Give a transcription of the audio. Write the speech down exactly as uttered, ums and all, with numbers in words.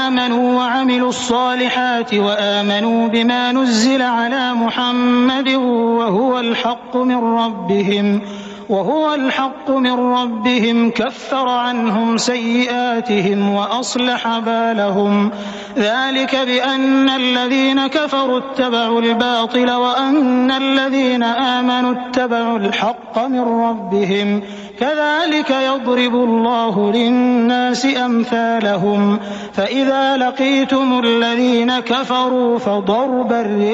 آمنوا وعملوا الصالحات وآمنوا بما نزل على محمد وهو الحق من ربهم وهو الحق من ربهم كفر عنهم سيئاتهم وأصلح بالهم ذلك بأن الذين كفروا اتبعوا الباطل وأن الذين آمنوا اتبعوا الحق من ربهم كذلك يضرب الله للناس أمثالهم فإذا لقيتم الذين كفروا فضرب الرقاب